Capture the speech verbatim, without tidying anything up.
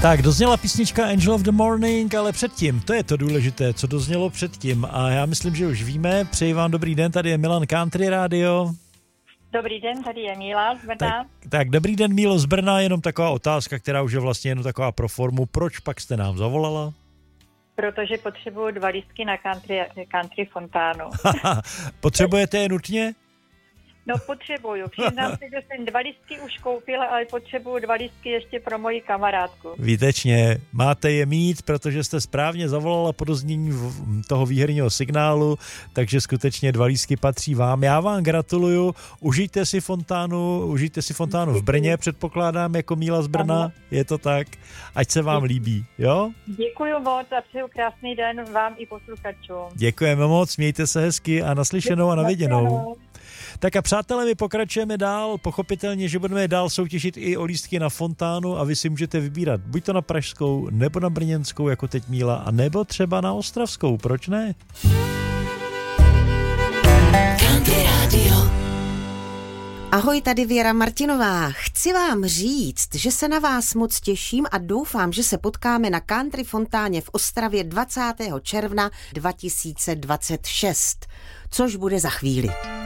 Tak, dozněla písnička Angel of the Morning, ale předtím, to je to důležité, co doznělo předtím. A já myslím, že už víme. Přeji vám dobrý den, tady je Milan Country Radio. Dobrý den, tady je Míla z Brna. Tak, tak dobrý den, Mílo z Brna, jenom taková otázka, která už je vlastně jenom taková pro formu. Proč pak jste nám zavolala? Protože potřebuju dva lístky na country, country fontánu. Potřebujete je nutně? No potřebuju. Přiznám se, že jsem dva lístky už koupila, ale potřebuju dva lístky ještě pro moji kamarádku. Výtečně. Máte je mít, protože jste správně zavolala po doznění toho výherního signálu, takže skutečně dva lístky patří vám. Já vám gratuluju. Užijte si fontánu, užijte si fontánu v Brně, předpokládám, jako Míla z Brna. Ano. Je to tak? Ať se vám líbí, jo? Děkuju moc a přeju krásný den vám i posluchačům. Děkujeme moc, mějte se hezky a naslyšenou a naviděnou. Tak a přátelé, my pokračujeme dál, pochopitelně, že budeme dál soutěžit i o lístky na fontánu a vy si můžete vybírat buď to na pražskou, nebo na brněnskou, jako teď Míla, a nebo třeba na ostravskou, proč ne? Ahoj, tady Věra Martinová. Chci vám říct, že se na vás moc těším a doufám, že se potkáme na Country fontáně v Ostravě dvacátého června dva tisíce dvacet šest, což bude za chvíli.